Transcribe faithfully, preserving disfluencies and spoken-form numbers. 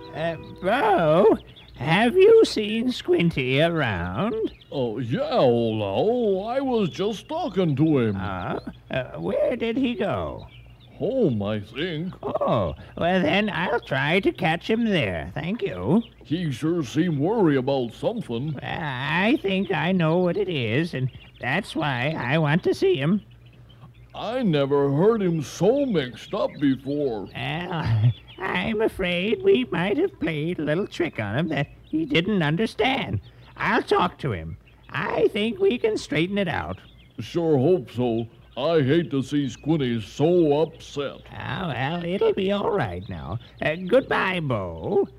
Uh, Bo, have you seen Squinty around? Oh, yeah, Ola. I was just talking to him. Uh, uh, where did he go? Home, I think. Oh, well then I'll try to catch him there. Thank you. He sure seemed worried about something. Well, I think I know what it is, and that's why I want to see him. I never heard him so mixed up before. Well, I'm afraid we might have played a little trick on him that he didn't understand. I'll talk to him. I think we can straighten it out. Sure hope so. I hate to see Squinty so upset. Oh, well, it'll be all right now. Uh, goodbye, Bo.